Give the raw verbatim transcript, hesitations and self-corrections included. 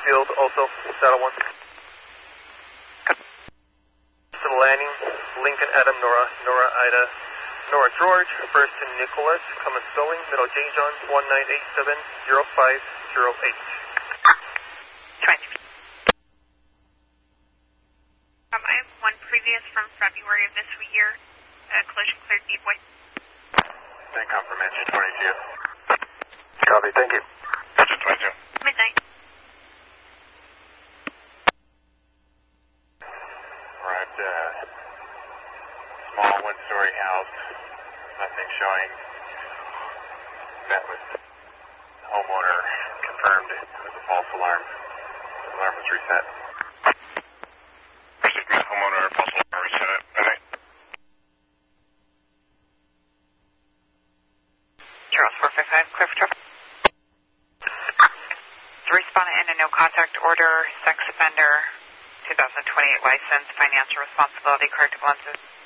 Field, also, Saddle one. To the landing, Lincoln Adam, Nora, Nora Ida, Nora George, first to Nicholas, Cummins Spelling, middle J John, one nine eight seven zero five zero eight. twenty. Um, I have one previous from February of this year, uh, collision cleared Deepway. Then confirmation twenty-two. Copy, thank you. twenty-two. Midnight. Arrived, uh, small one-story house, nothing showing. Met with homeowner, confirmed it was a false alarm. The alarm was reset. Received met homeowner, false alarm reset. Midnight. Charles four five five, clear for traffic. The respondent in a no contact order, sex offender, two thousand twenty-eight license, financial responsibility, corrective lenses.